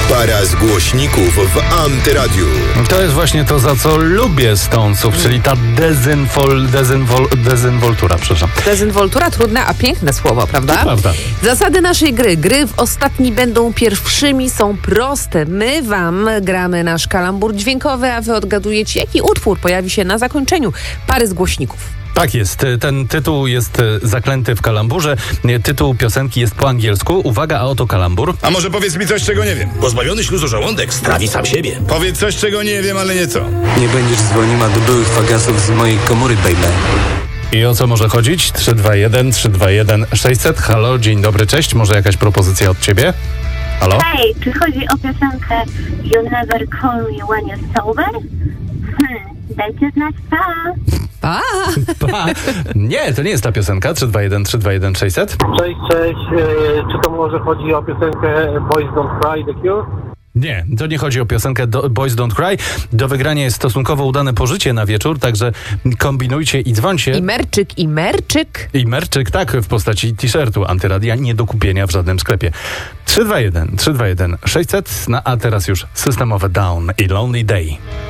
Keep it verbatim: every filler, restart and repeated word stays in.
Para z głośników w Antyradiu. To jest właśnie to, za co lubię Stonesów, czyli ta dezynwol, dezynwol, dezynwoltura, przepraszam. Dezynwoltura, trudne, a piękne słowo, prawda? To prawda. Zasady naszej gry. Gry w ostatni będą pierwszymi, są proste. My wam gramy nasz kalambur dźwiękowy, a wy odgadujecie, jaki utwór pojawi się na zakończeniu pary z głośników. Tak jest. Ten tytuł jest zaklęty w kalamburze. Tytuł piosenki jest po angielsku. Uwaga, a oto kalambur. A może powiedz mi coś, czego nie wiem? Pozbawiony śluzu żołądek strawi sam siebie. Powiedz coś, czego nie wiem, ale nie co. Nie będziesz dzwoniła do byłych fagasów z mojej komory, baby. I o co może chodzić? trzy dwa jeden trzy dwa jeden sześćset. Halo, dzień dobry, cześć. Może jakaś propozycja od ciebie? Halo? Hej, czy chodzi o piosenkę You Never Call Me When You're Sober? Hmm, dajcie znać, pa! Pa! Pa. Nie, to nie jest ta piosenka. trzy dwa jeden trzy dwa jeden sześćset. Cześć, cześć. E, czy to może chodzi o piosenkę Boys Don't Cry, The Cure? Nie, to nie chodzi o piosenkę do, Boys Don't Cry. Do wygrania jest stosunkowo udane pożycie na wieczór, także kombinujcie i dzwońcie. I merczyk, i merczyk. I merczyk, tak, w postaci t-shirtu Antyradia, nie do kupienia w żadnym sklepie. trzy dwa jeden trzy dwa jeden sześćset, no a teraz już systemowe Down i Lonely Day.